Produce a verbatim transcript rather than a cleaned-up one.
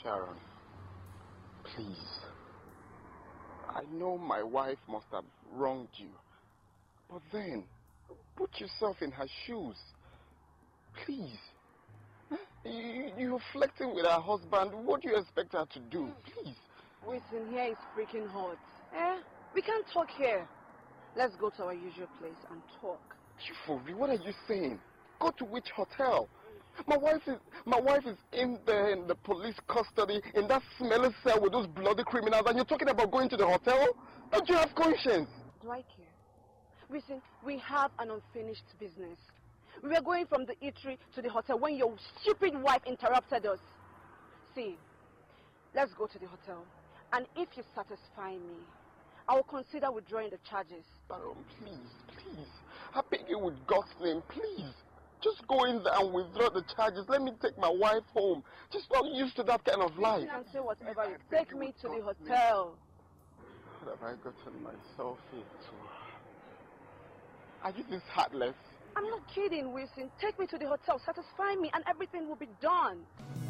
Sharon, please. I know my wife must have wronged you. But then, put yourself in her shoes. Please. You, you're flirting with her husband. What do you expect her to do? Please. Listen, here is freaking hot. Eh? We can't talk here. Let's go to our usual place and talk. You for real? What are you saying? Go to which hotel? My wife is my wife is in there in the police custody in that smelly cell with those bloody criminals, and you're talking about going to the hotel? Don't you have conscience? Do I care? Listen, we have an unfinished business. We were going from the eatery to the hotel when your stupid wife interrupted us. See, let's go to the hotel, and if you satisfy me, I will consider withdrawing the charges. Baron, please, please. I beg you with God's name, please. Just go in there and withdraw the charges. Let me take my wife home. She's not used to that kind of life. You can say whatever you take me to the hotel. What have I gotten myself into? Are you this heartless? I'm not kidding, Wilson. Take me to the hotel, satisfy me, and everything will be done.